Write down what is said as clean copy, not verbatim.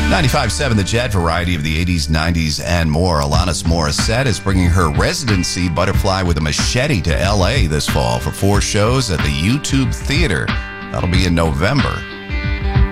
95.7 The Jet, variety of the 80s, 90s, and more. Alanis Morissette is bringing her residency, Butterfly with a Machete, to L.A. this fall for 4 shows at the YouTube Theater. That'll be in November.